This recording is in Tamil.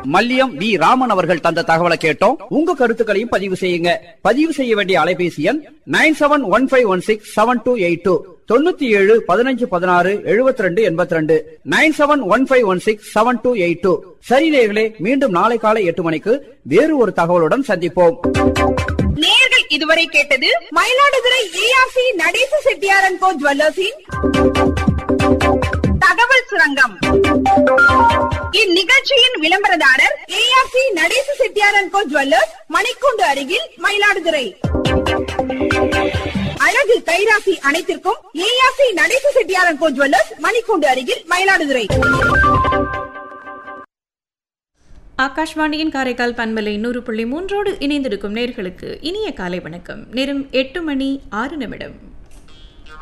மல்லியம் வி ராமன் அவர்கள் தந்த தகவலை கேட்டோம். உங்க கருத்துக்களையும் பதிவு செய்யுங்க. பதிவு செய்ய வேண்டிய அலைபேசி எண் 9715167282 9715167282 9715167282. சரி நேயர்களே, மீண்டும் நாளை காலை 8 மணிக்கு வேறு ஒரு தகவலுடன் சந்திப்போம். நேயர்கள் இதுவரை கேட்டது மயிலாடுதுறை ஏஆர்சி நடேச செட்டியார் அண்ட் கோ ஜுவல்லர்ஸின் தகவல் சுரங்கம். இந்நிகழ்ச்சியின் விளம்பரதாரர் ARC Natesa Chettiar and go jewellers, மணிக்கூண்டு அருகில், மயிலாடுதுறை. அழகு கைராசி அனைத்திற்கும் ARC Natesa Chettiar and go jewellers, மணிக்கூண்டு அருகில், மயிலாடுதுறை. ஆகாஷ்வாணியின் காரைக்கால் பண்பலை 100.3 இணைந்திருக்கும் நேர்களுக்கு இனிய காலை வணக்கம். நேரம் 8 மணி 6 நிமிடம்.